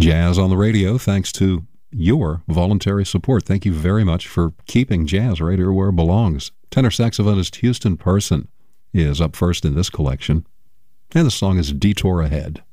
Jazz on the radio, thanks to your voluntary support. Thank you very much for keeping jazz right here where it belongs. Tenor saxophonist Houston Person is up first in this collection, and the song is Detour Ahead.